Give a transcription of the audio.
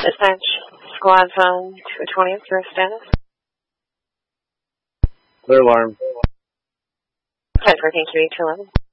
Dispatch, squad phone 220th, your status. Clear alarm. Type for thank you, 811.